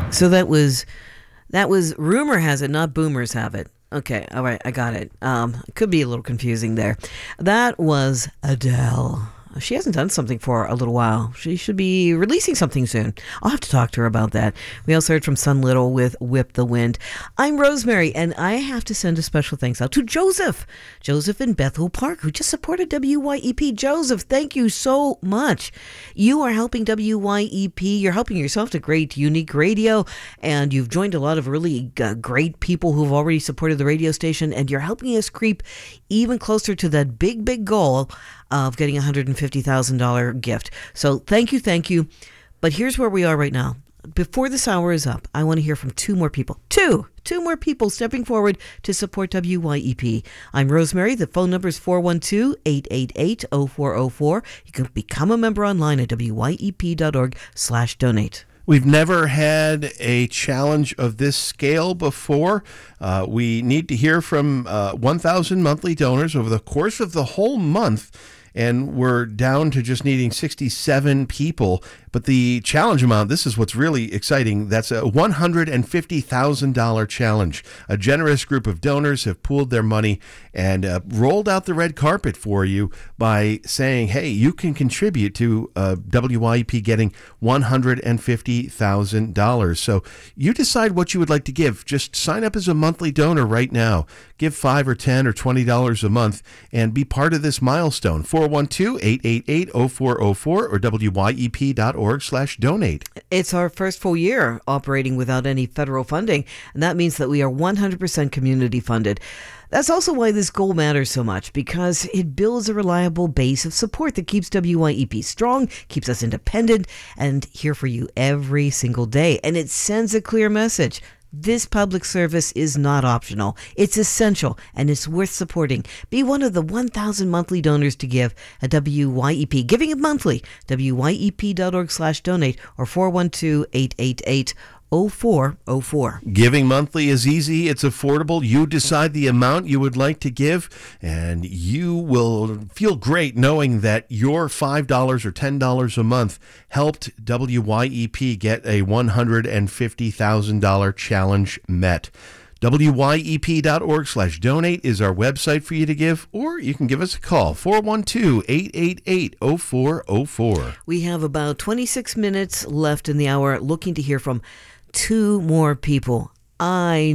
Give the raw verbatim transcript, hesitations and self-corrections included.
So that was that was rumor has it, not boomers have it. Okay, all right, I got it. Um, it could be a little confusing there. That was Adele. She hasn't done something for a little while. She should be releasing something soon. I'll have to talk to her about that. We also heard from Sun Little with Whip the Wind. I'm Rosemary, and I have to send a special thanks out to Joseph. Joseph in Bethel Park, who just supported W Y E P. Joseph, thank you so much. You are helping W Y E P. You're helping yourself to great, unique radio, and you've joined a lot of really uh, great people who've already supported the radio station, and you're helping us creep even closer to that big, big goal of getting a one hundred fifty thousand dollars gift. So thank you, thank you. But here's where we are right now. Before this hour is up, I want to hear from two more people. Two! Two more people stepping forward to support W Y E P. I'm Rosemary. The phone number is four one two, eight eight eight, zero four zero four. You can become a member online at W Y E P dot org slash donate. We've never had a challenge of this scale before. Uh, we need to hear from uh, one thousand monthly donors over the course of the whole month, and we're down to just needing sixty-seven people. But the challenge amount, this is what's really exciting, that's a one hundred fifty thousand dollars challenge. A generous group of donors have pooled their money and uh, rolled out the red carpet for you by saying, hey, you can contribute to uh, W Y E P getting one hundred fifty thousand dollars. So you decide what you would like to give. Just sign up as a monthly donor right now. Give five or ten or twenty dollars a month and be part of this milestone. four one two, eight eight eight, zero four zero four or W Y E P dot org slash donate. It's our first full year operating without any federal funding, and that means that we are one hundred percent community funded. That's also why this goal matters so much, because it builds a reliable base of support that keeps W Y E P strong, keeps us independent, and here for you every single day. And it sends a clear message. This public service is not optional. It's essential, and it's worth supporting. Be one of the one thousand monthly donors to give at W Y E P. Giving it monthly, W Y E P dot org slash donate or four one two, eight eight eight, zero four zero four. Giving monthly is easy. It's affordable. You decide the amount you would like to give, and you will feel great knowing that your five dollars or ten dollars a month helped W Y E P get a one hundred fifty thousand dollars challenge met. W Y E P dot org slash donate is our website for you to give, or you can give us a call, four one two, eight eight eight, zero four zero four. We have about twenty-six minutes left in the hour, looking to hear from two more people. I